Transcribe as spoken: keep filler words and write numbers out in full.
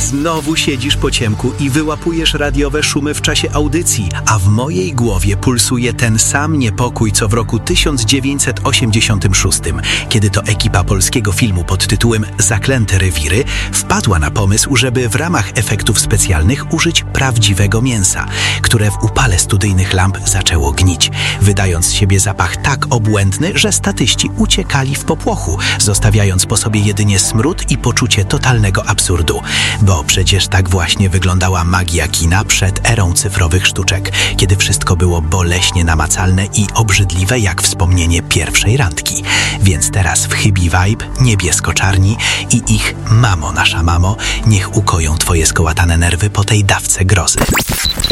Znowu siedzisz po ciemku i wyłapujesz radiowe szumy w czasie audycji, a w mojej głowie pulsuje ten sam niepokój, co w roku tysiąc dziewięćset osiemdziesiątym szóstym, kiedy to ekipa polskiego filmu pod tytułem Zaklęte rewiry wpadła na pomysł, żeby w ramach efektów specjalnych użyć prawdziwego mięsa, które w upale studyjnych lamp zaczęło gnić, wydając z siebie zapach tak obłędny, że statyści uciekali w popłochu, zostawiając po sobie jedynie smród i poczucie totalnego absurdu. Bo przecież tak właśnie wyglądała magia kina przed erą cyfrowych sztuczek, kiedy wszystko było boleśnie namacalne i obrzydliwe jak wspomnienie pierwszej randki. Więc teraz w Chybi Vibe niebiesko-czarni i ich Mamo nasza mamo niech ukoją twoje skołatane nerwy po tej dawce grozy.